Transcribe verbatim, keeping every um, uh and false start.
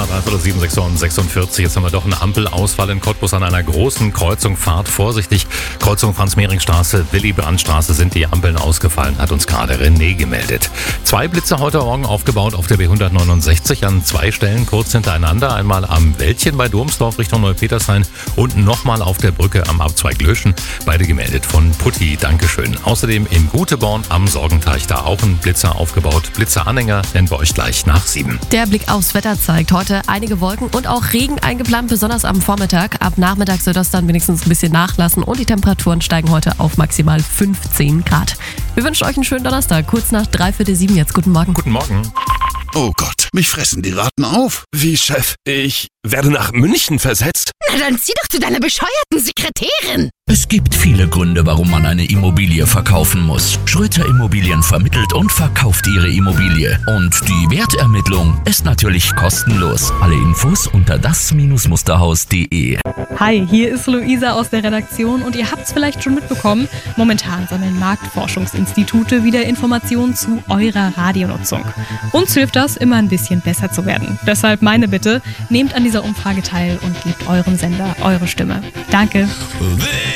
nach dreiviertel sieben, sechs Uhr sechsundvierzig. Jetzt haben wir doch eine Ampelausfall in Cottbus an einer großen Kreuzung. Fahrt vorsichtig. Kreuzung Franz-Mehring-Straße, Willy-Brandt-Straße sind die Ampeln ausgefallen, hat uns gerade René gemeldet. Zwei Blitze heute Morgen aufgebaut auf der B hundertneunundsechzig an zwei Stellen kurz hintereinander. Einmal am Wäldchen bei Domsdorf Richtung Neupetershain und nochmal auf der Brücke am Abzweig Löschen. Beide gemeldet von Putti. Dankeschön. Außerdem in Guteborn am Sorgenteich da auch ein Blitzer aufgebaut. Blitzeranhänger nennen wir euch gleich nach sieben. Der Blick aufs Wetter zeigt heute einige Wolken und auch Regen eingeplant, besonders am Vormittag. Ab Nachmittag soll das dann wenigstens ein bisschen nachlassen und die Temperaturen steigen heute auf maximal fünfzehn Grad. Wir wünschen euch einen schönen Donnerstag, kurz nach dreiviertel sieben jetzt. Guten Morgen. Guten Morgen. Oh Gott, mich fressen die Ratten auf. Wie, Chef? Ich werde nach München versetzt? Na dann zieh doch zu deiner bescheuerten Sekretärin. Es gibt viele Gründe, warum man eine Immobilie verkaufen muss. Schröter Immobilien vermittelt und verkauft ihre Immobilie. Und die Wertermittlung ist natürlich kostenlos. Alle Infos unter das Musterhaus punkt de. Hi, hier ist Luisa aus der Redaktion und ihr habt es vielleicht schon mitbekommen, momentan sammeln Marktforschungsinstitute wieder Informationen zu eurer Radionutzung. Uns hilft das, immer ein bisschen besser zu werden. Deshalb meine Bitte, nehmt an dieser Umfrage teil und gebt eurem Sender eure Stimme. Danke.